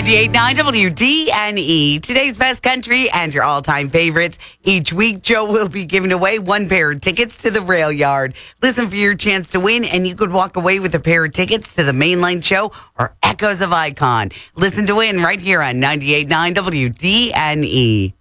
98.9 WDNE, today's best country and your all-time favorites. Each week, Joe will be giving away one pair of tickets to the Rail Yard. Listen for your chance to win, and you could walk away with a pair of tickets to the Mainline Show or Echoes of Icon. Listen to win right here on 98.9 WDNE.